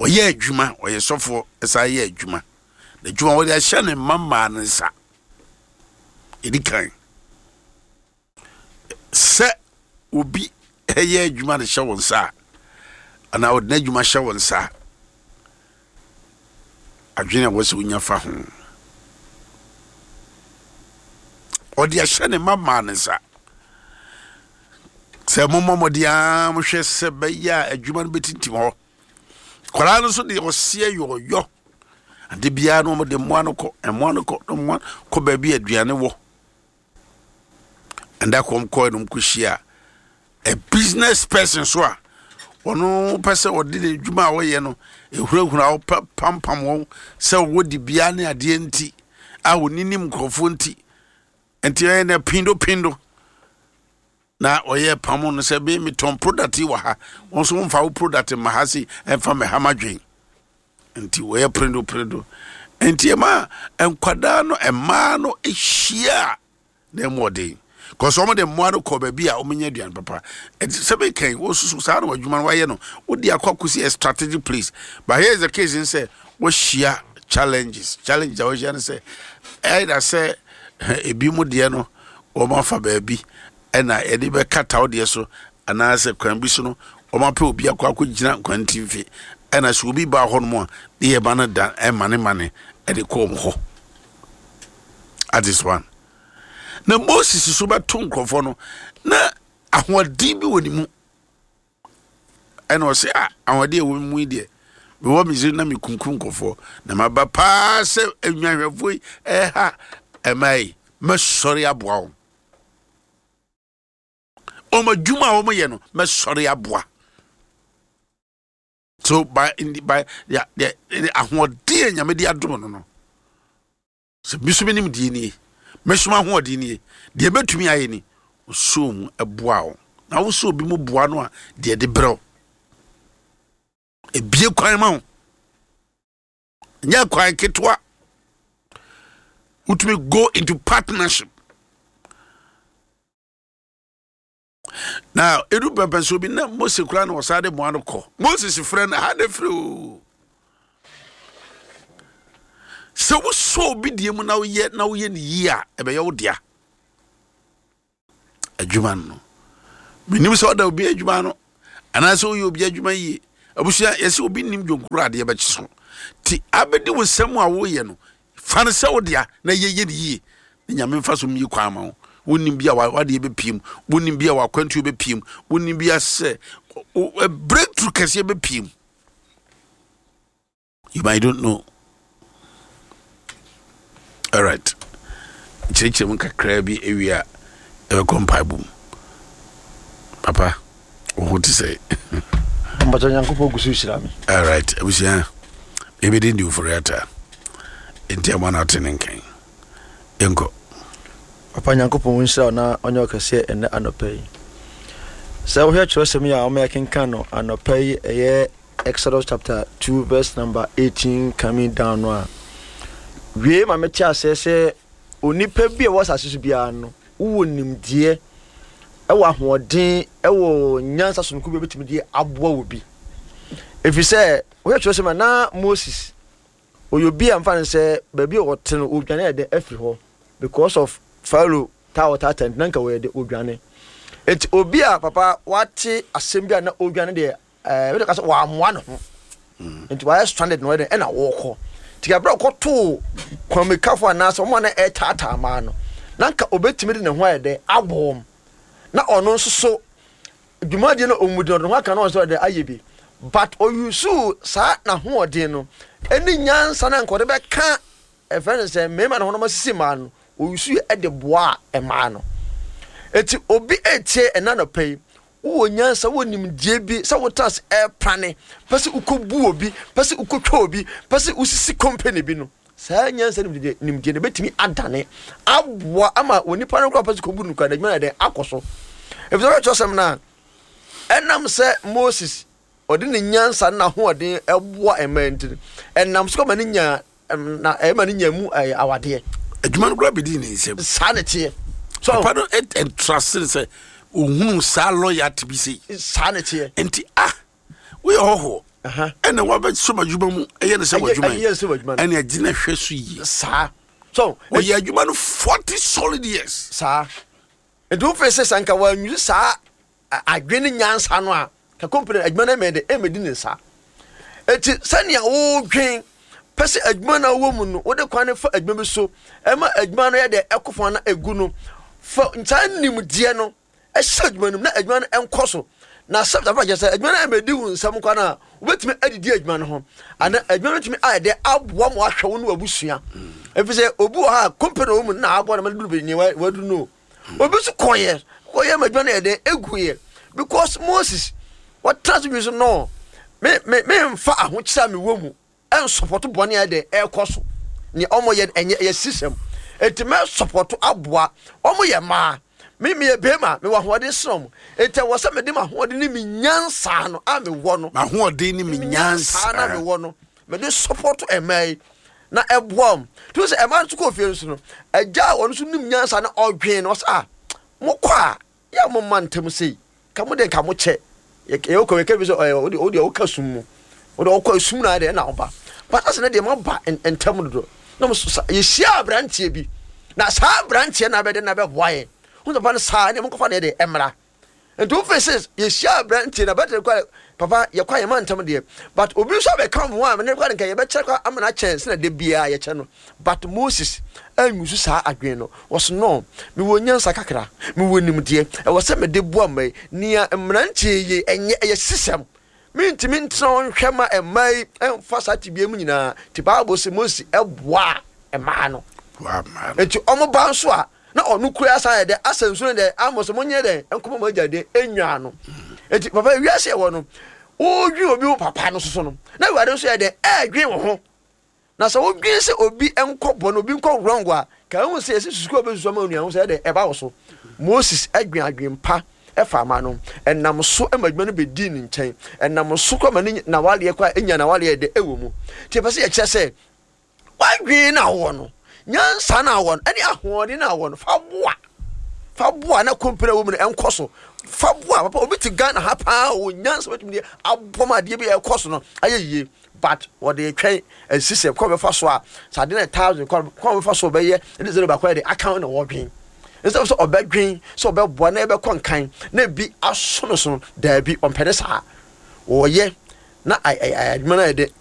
Oye adwuma, oye sofo esa ye adwuma. The adwuma wo dey hye ne mama nsa. Edikan. Se obi eye adwuma de hye won sa. Ana wo de adwuma hye won sa. Adwene wo se unya fa ho. Odi hye ne mama nsa. Se momo dia mo hwe se be ya adwuma no betintim ho. Kwara no so de osie yo ade bia no mo de moa no ko ba bi aduane wo anda kom ko no mkuhia a business person so a ono person odi de adwuma wo ye no ehurahura wo pampam wo se wo di bia ne ade enti a woninim nkrofo enti na pindo na oye pamo no se be mi ton product wa ha won so mfa wo product ma ha si enfa me ha madwen enti oye prendo enti ma enkwada no ema no ehia na mode ko so mo de mo ado ko ba bi a o menya duan papa enti se be kan wo susu sa no adwuma wa ye no wo di akwakusi a strategic place but here is the case in say wo share challenge that we can say either say ebi mu de no o ma fa ba bi ena edi be kata wo de so anase kwan bi so no o ma pe obi akwa gina kwanti mfi ena so obi ba ho no mo de ye ba na da e mane edi ko mo ho at this one na Moses so ba to nkrofo no na ahodi bi woni mu ena o se ahodi e wo mu de me wo mizi na me kunkum nkrofo na maba pa se enwahwefo ha emai me sori aboa wo Oma juma oma ye no me sori aboa so by ahodi anyame di adom no se bisumi nim di ni mesuma ahodi ni de betumi aye ni so mu aboa wo na wo so bi mu boa no a de bro ebie kwan ma wo nya kwan ketwa utumi go into partnership. Now, edu pempen so bi na Moses kura na osade mo ano ko. Moses friend had a free. So wo so bi die mu na wo ye ni yi a ebe ye wo dia. Adwuma no. Minim so da obi adwuma no. Ana so yo obi adwuma yi. Abusia yesi obi nim dwonkura de be chiso. Ti abedi wo sam a wo ye no. Fa no se wo dia na ye ni yi. Nyame mfa so mi kwa ma wo. Wonim bia wa de be piem wonim bia wa kwantu be piem wonim bia se a breakthrough kase be piem. You might don't know. All right, cheche mun kakra bi ewia e kompa bum papa what to say mbato nyankopɔ gusu shirami. All right, abusia ebe dey do for yata enti amana tenenkan enko Papa nyankopɔ nhyira na onye okase ene anopai. Sa wo hwe kyerɛsɛm ya o me kenkan no anopai eye Exodus chapter 2 verse number 18 coming down no a. Wie ma me tia sɛ onipa bi e was asesu bia no wo nimdie e wa hoɔden e wo nyansa sonko bi betimi die aboa wo bi. Efi sɛ wo hwe kyerɛsɛm na Moses oyobi amfa ne sɛ ba bi o wote no odwane de afiri hɔ because of Pharaoh ta tent nanka we de odwane enti obi a papa wate asem bia na odwane de we de ka so wa amoa no ho enti wa stranded no de na wo kɔ ti ga bra kɔ to kwamekafo na so mo na tata ma no nanka obetimi de ne ho ayede abom na ɔno nso so dwumadi na omudi no ho aka na so de ayebi but oyusu sa na ho ɔde no eni nyansa na nkɔ de be ka e friend say mema na ho no masisi ma no oyusu e de boa e ma no eti obi etie enana pay wo nyansa wo nimdie bi sa wo tas e prane pese ukobu obi pese ukotwa obi pese usisi company bi no sa nyansa nimdie ne betimi adane aboa ama onipa no kwa pese kobu no kwa na de akoso e bi so sem na enam se Moses odi ne nyansa na ho odi eboa ementi enam so ma ne nya na e ma ne nya mu awade adwuma no gra bedi ne nsem sanity so papa no and trust say ohunu sa lawyer to be say sanity enti we ho ɛna wabɛ so adwuma mu ɛyɛ ne sɛ adwuma ɛna agyina hwɛ so yi saa so ɔyɛ adwuma no 40 solid years saa edu fe se sanka wa nyu saa adwene nyansa no a ka company adwuma na me de emedi ne saa eti sania wo dwen pese adwuma na wo mu no wo de kwan fa adwuma bi so ema adwuma no ye de ekofo na egu no fa ntan nimdie no ɛhyɛ adwuma no na adwuma no enkoso na sabta fa jesa adwuma na emedi hu nsam kwa na wobetimi adidi adwuma no ho ana adwuma no timi a de aboa mo ahwe wo no abusua efise obu ha company wo mu na aboa na ma duru be ni wadu no obi so koye madwa na de eguye because Moses what transmission so no me mfa ahokyira me wo mu en support bone ya de ekoso ni omo ye enye system enti me support aboa omo ye ma me be ma me wa hoode som enti wo se me de ma hoode ni me nyansa no a me wo no ma hoode ni me nyansa na me wo no me de support emai na eboam to se e man to ko fie so no agya won so nim nyansa na odwen no sa mo kwa ya mo mantem sei ka mo de ka mo che ye ko ke bi so o de o ka sum mo o de o ko sum na de na oba but as na de mo ba entem do na mo ye hia brantie bi na sa brantie na be de na be boye hu so ba na sa ne mo ko fa na de emra and two faces ye hia brantie na better kwa papa ye kwa ye mantem de but obi so be come one me kwa nke ye be che kwa amana chance na de bia ye che no but Moses anyusu saa adwen no was no me wonyansa kakra me wonimde e wo se me de boa mai nia mrantie ye enye ye system me ntimi ntron hwema emai emfa saa tibia mu nyina ti Bible se Moses eboa ema no wa ma enti omo ba so a na onu kura saa de asansu de Amos monye de enkomo magya de enwa no enti papa wiase wo no o dwi obi papa no so no na wade so ye de dwen wo ho na so odwen se obi enkobo no obi nko wrong a ka hu se ese susuko be susu ma onua hu se de eba wo so Moses adwen pa efa ma no enam so emadwuma no be di ni nchen enam so kwa ma na wale kwa enya na wale de ewo mu ti pese ye kire se wadwen na wo no nyansa na wo no ene ahoode na wo no fa boa na kompere wo mu no enkoso fa boa papa obi ti Ghana ha pa o nyansa wetumi aboma de bi ekoso no ayeye but what they try a system come for so so dey 1000 come for so be ye it is about the account na wodwen instead of so obedwen so be boa na be konkan na bi asono so da bi on pedesa wo ye na I adwuma na de